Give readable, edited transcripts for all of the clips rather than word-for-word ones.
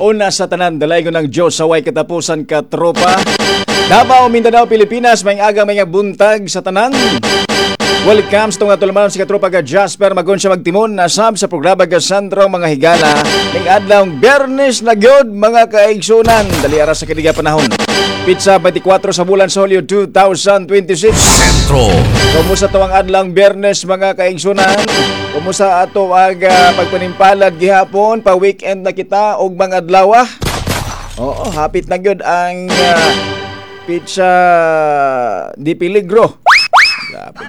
Una sa tanan, dalay ko ng Diyos sa way katapusan ka tropa. Davao, Mindanao, Pilipinas, may aga may buntag sa tanan. Welcome sa itong natulamanon si katropa ka Jasper Magon siya magtimon nasab sa programa ka Sandro mga higala ning adlaw Biyernes na gyud mga kaigsunan dali ara sa kiniga panahon. Pizza 24 sa bulan sa Hulyo 2026. Sentro. Kumusta to ang adlaw Biyernes mga kaigsunan? Kumusta ato ang pagpanimpalad gihapon pa weekend na kita og mga adlaw? Oo, hapit na gyud ang pizza di peligro. Grabe.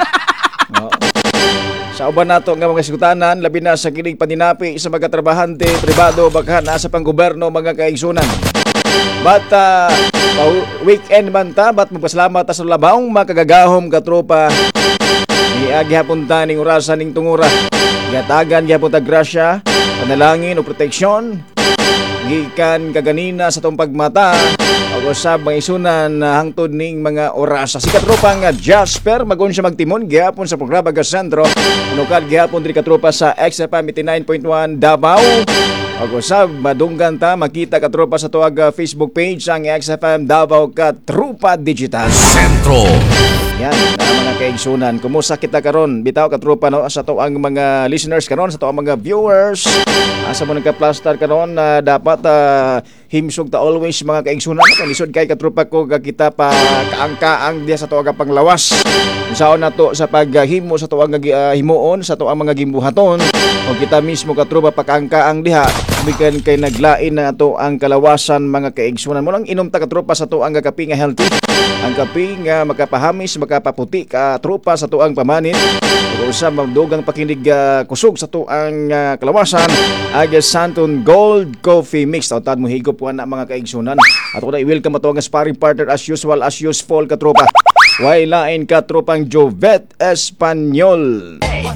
Sa uban nato nga mga sugutanan, labi na sa kining paninapi sa mga trabahante, pribado, baghan sa panggoberno mga kaigsunan. Bata weekend man ta, bat magpasalamat ta sa labawng makagagahom katropa. Niagi hapon ta ning orasan ning tungura. Gatagan gyapon ta grasya, panalangin o proteksyon. Gikan kaganina sa tong pagmata o usab mga isunan hangtod ning mga orasa. Si katropa nga Jasper Magon siya magtimon gihapon sa programa ka Sentro. Anukad gihapon diri katropa sa XFM 89.1 Davao. O usab madunggan ta makita katropa sa tuwag Facebook page ang XFM Davao Katropa Digital Sentro. Yan, mga kaigsunan. Kumusta kita karon? Bitaw katropa no sa to ang mga listeners karon, sa to ang mga viewers. Asa mo nagka-plaster karon na dapat himsog ta always mga kaigsunan. Kung lisod kay katropa ko kita pa kaangkaang diya sa to ang panglawas. Unsaon nato sa paghimo sa to ang himuon sa to ang mga gimbuhaton. O kita mismo katropa pa kaangkaang diha bikan kay naglain na ato ang kalawasan mga kaigsunan. Mo lang inom ta katropa sa to ang kape nga healthy. Ang kape nga makapahamis, makapaputi ka tropa sa tuang pamanit. Ug usab magdugang pakinig kusog sa tuang kalawasan ag Santon Gold Coffee Mix. Tautad mo higop po na mga kaigsunan. At ko na i-welcome ato ang sparring partner as usual as useful katropa. Way lain katropang Jovet Espanyol.